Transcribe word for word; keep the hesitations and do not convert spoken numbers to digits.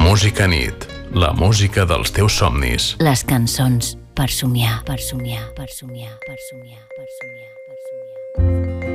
Música nit, la música dels teus somnis. Les cançons per somiar, per somiar, per somiar, per somiar, per somiar, per somiar.